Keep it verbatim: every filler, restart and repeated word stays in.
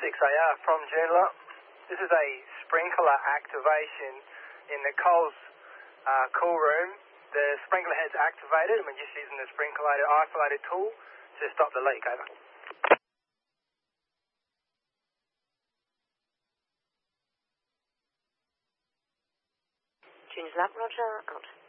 six A R from Joondalup. This is a sprinkler activation in the Coles uh, cool room. The sprinkler head's activated and we're just using the sprinkler isolated tool to stop the leak. Over. Joondalup, Roger, out.